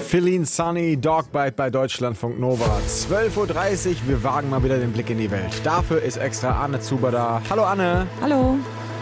Feeling Sunny, Dogbite bei Deutschlandfunk Nova. 12.30 Uhr, wir wagen mal wieder den Blick in die Welt. Dafür ist extra Anne Zuber da. Hallo Anne. Hallo.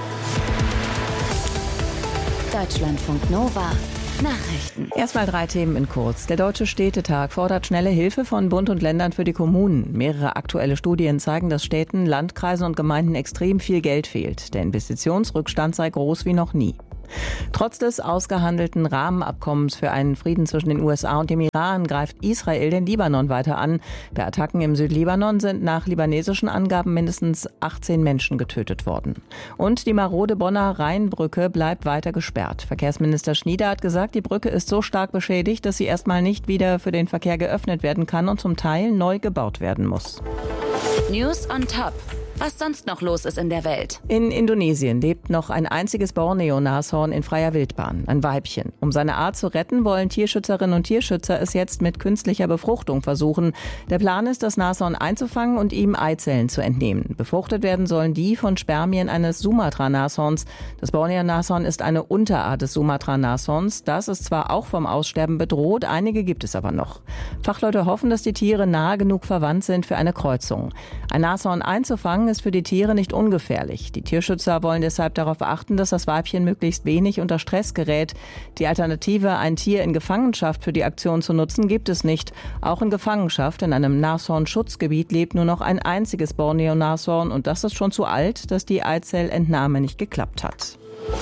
Deutschlandfunk Nova. Nachrichten. Erstmal 3 Themen in kurz. Der Deutsche Städtetag fordert schnelle Hilfe von Bund und Ländern für die Kommunen. Mehrere aktuelle Studien zeigen, dass Städten, Landkreisen und Gemeinden extrem viel Geld fehlt. Der Investitionsrückstand sei groß wie noch nie. Trotz des ausgehandelten Rahmenabkommens für einen Frieden zwischen den USA und dem Iran greift Israel den Libanon weiter an. Bei Attacken im Südlibanon sind nach libanesischen Angaben mindestens 18 Menschen getötet worden. Und die marode Bonner Rheinbrücke bleibt weiter gesperrt. Verkehrsminister Schnieder hat gesagt, die Brücke ist so stark beschädigt, dass sie erstmal nicht wieder für den Verkehr geöffnet werden kann und zum Teil neu gebaut werden muss. News on Top. Was sonst noch los ist in der Welt. In Indonesien lebt noch ein einziges Borneo-Nashorn in freier Wildbahn, ein Weibchen. Um seine Art zu retten, wollen Tierschützerinnen und Tierschützer es jetzt mit künstlicher Befruchtung versuchen. Der Plan ist, das Nashorn einzufangen und ihm Eizellen zu entnehmen. Befruchtet werden sollen die von Spermien eines Sumatra-Nashorns. Das Borneo-Nashorn ist eine Unterart des Sumatra-Nashorns. Das ist zwar auch vom Aussterben bedroht, einige gibt es aber noch. Fachleute hoffen, dass die Tiere nahe genug verwandt sind für eine Kreuzung. Ein Nashorn einzufangen ist für die Tiere nicht ungefährlich. Die Tierschützer wollen deshalb darauf achten, dass das Weibchen möglichst wenig unter Stress gerät. Die Alternative, ein Tier in Gefangenschaft für die Aktion zu nutzen, gibt es nicht. Auch in Gefangenschaft in einem Nashorn-Schutzgebiet lebt nur noch ein einziges Borneo-Nashorn und das ist schon zu alt, dass die Eizellentnahme nicht geklappt hat.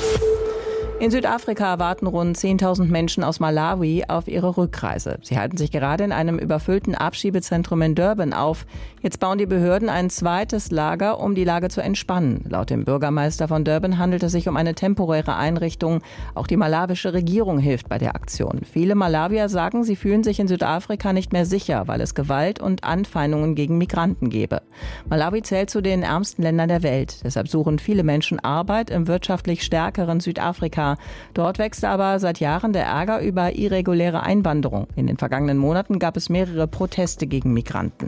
In Südafrika warten rund 10.000 Menschen aus Malawi auf ihre Rückreise. Sie halten sich gerade in einem überfüllten Abschiebezentrum in Durban auf. Jetzt bauen die Behörden ein zweites Lager, um die Lage zu entspannen. Laut dem Bürgermeister von Durban handelt es sich um eine temporäre Einrichtung. Auch die malawische Regierung hilft bei der Aktion. Viele Malawier sagen, sie fühlen sich in Südafrika nicht mehr sicher, weil es Gewalt und Anfeindungen gegen Migranten gebe. Malawi zählt zu den ärmsten Ländern der Welt. Deshalb suchen viele Menschen Arbeit im wirtschaftlich stärkeren Südafrika. Dort wächst aber seit Jahren der Ärger über irreguläre Einwanderung. In den vergangenen Monaten gab es mehrere Proteste gegen Migranten.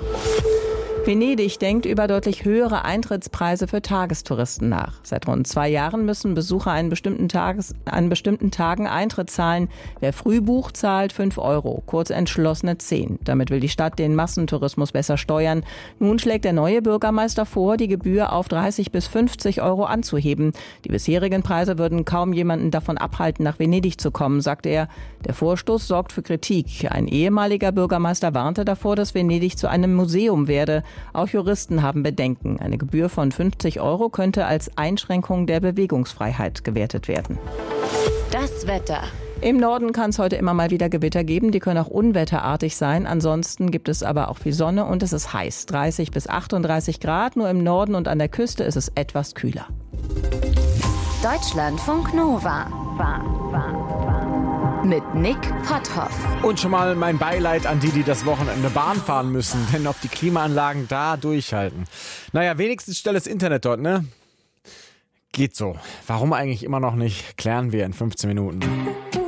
Venedig denkt über deutlich höhere Eintrittspreise für Tagestouristen nach. Seit rund 2 Jahren müssen Besucher an bestimmten Tagen Eintritt zahlen. Wer früh bucht, zahlt 5 €, Kurzentschlossene 10. Damit will die Stadt den Massentourismus besser steuern. Nun schlägt der neue Bürgermeister vor, die Gebühr auf 30 bis 50 € anzuheben. Die bisherigen Preise würden kaum jemanden davon abhalten, nach Venedig zu kommen, sagte er. Der Vorstoß sorgt für Kritik. Ein ehemaliger Bürgermeister warnte davor, dass Venedig zu einem Museum werde. Auch Juristen haben Bedenken. Eine Gebühr von 50 € könnte als Einschränkung der Bewegungsfreiheit gewertet werden. Das Wetter. Im Norden kann es heute immer mal wieder Gewitter geben. Die können auch unwetterartig sein. Ansonsten gibt es aber auch viel Sonne und es ist heiß. 30 bis 38 Grad. Nur im Norden und an der Küste ist es etwas kühler. Deutschlandfunk Nova. Mit Nick Potthoff. Und schon mal mein Beileid an die das Wochenende Bahn fahren müssen. Denn ob die Klimaanlagen da durchhalten. Naja, wenigstens schnelles Internet dort, ne? Geht so. Warum eigentlich immer noch nicht, klären wir in 15 Minuten.